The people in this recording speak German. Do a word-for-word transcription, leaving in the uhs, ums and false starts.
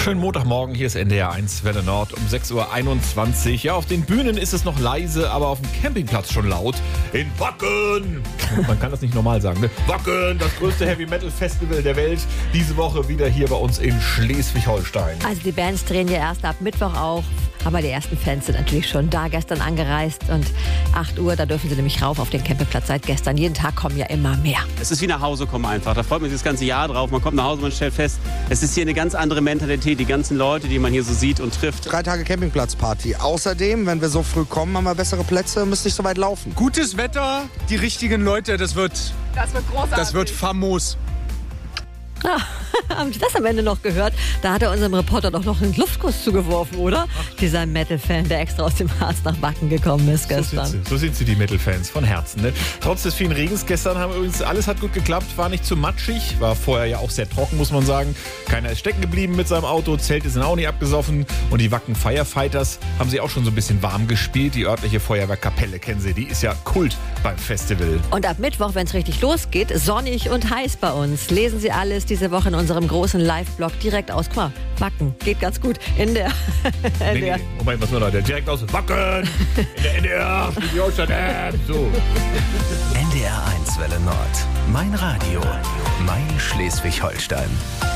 Schönen Montagmorgen, hier ist N D R eins Welle Nord um sechs Uhr einundzwanzig. Ja, auf den Bühnen ist es noch leise, aber auf dem Campingplatz schon laut. In Wacken! Man kann das nicht normal sagen, ne? Wacken, das größte Heavy-Metal-Festival der Welt. Diese Woche wieder hier bei uns in Schleswig-Holstein. Also die Bands drehen ja erst ab Mittwoch auf. Aber die ersten Fans sind natürlich schon da, gestern angereist. Und acht Uhr, da dürfen sie nämlich rauf auf den Campingplatz seit gestern. Jeden Tag kommen ja immer mehr. Es ist wie nach Hause kommen einfach. Da freut man sich das ganze Jahr drauf. Man kommt nach Hause, man stellt fest, es ist hier eine ganz andere Mentalität. Die ganzen Leute, die man hier so sieht und trifft. Drei Tage Campingplatzparty. Außerdem, wenn wir so früh kommen, haben wir bessere Plätze, müssen nicht so weit laufen. Gutes Wetter, die richtigen Leute, das wird, Das wird großartig. das wird famos. Ah, haben Sie das am Ende noch gehört? Da hat er unserem Reporter doch noch einen Luftkuss zugeworfen, oder? Dieser Metal-Fan, der extra aus dem Harz nach Wacken gekommen ist gestern. So sind sie, so sind sie die Metal-Fans von Herzen. Ne? Trotz des vielen Regens gestern haben übrigens alles hat gut geklappt, war nicht zu matschig, war vorher ja auch sehr trocken, muss man sagen. Keiner ist stecken geblieben mit seinem Auto, Zelte sind auch nicht abgesoffen und die Wacken Firefighters haben sie auch schon so ein bisschen warm gespielt. Die örtliche Feuerwehrkapelle kennen sie, die ist ja Kult beim Festival. Und ab Mittwoch, wenn es richtig losgeht, sonnig und heiß bei uns. Lesen Sie alles diese Woche in unserem großen Live-Blog direkt aus. Guck mal, Wacken geht ganz gut in der Nee, nee, Moment, was war da? Der direkt aus Wacken in der N D R, Schleswig-Holstein, so. N D R eins Welle Nord. Mein Radio. Mein Schleswig-Holstein.